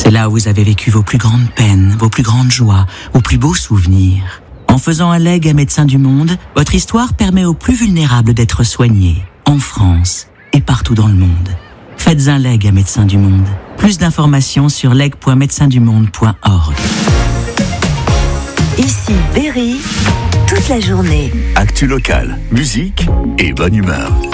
C'est là où vous avez vécu vos plus grandes peines, vos plus grandes joies, vos plus beaux souvenirs. En faisant un legs à Médecins du Monde, votre histoire permet aux plus vulnérables d'être soignés, en France et partout dans le monde. Faites un leg à Médecins du Monde. Plus d'informations sur leg.médecindumonde.org. Ici Berry, toute la journée. Actu locale, musique et bonne humeur.